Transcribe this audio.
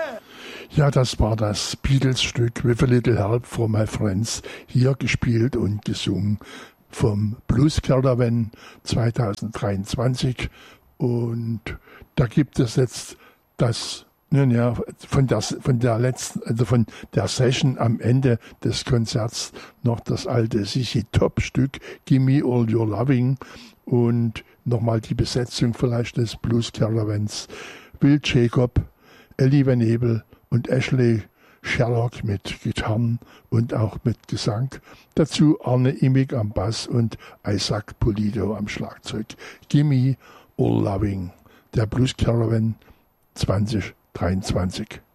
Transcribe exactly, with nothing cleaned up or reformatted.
Ja, das war das Beatles-Stück With a Little Help from My Friends, hier gespielt und gesungen vom Blues Caravan zwanzig dreiundzwanzig. Und da gibt es jetzt das, nun ja, von der, von der letzten, also von der Session am Ende des Konzerts noch das alte Z Z Top-Stück Gimme All Your Loving und nochmal die Besetzung vielleicht des Blues Caravans. Will Jacob, Ellie Van Ebel und Ashley Sherlock mit Gitarren und auch mit Gesang. Dazu Arne Immig am Bass und Isaac Pulido am Schlagzeug. Gimme All Loving, der Blues Caravan zwanzig dreiundzwanzig.